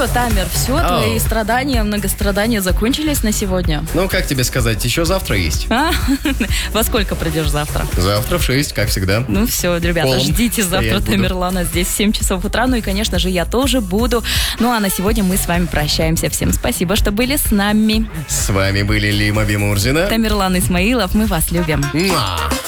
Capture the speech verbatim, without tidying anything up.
что, Тамер, все, Ау. твои страдания, многострадания закончились на сегодня? Ну, как тебе сказать, еще завтра есть. А? Во сколько придешь завтра? Завтра в шесть, как всегда. Ну все, ребята, Полом ждите завтра стоять буду. Тамерлана здесь в семь часов утра. Ну и, конечно же, я тоже буду. Ну а на сегодня мы с вами прощаемся. Всем спасибо, что были с нами. С вами были Лима Бимурзина. Тамерлан Исмаилов, мы вас любим. Муа.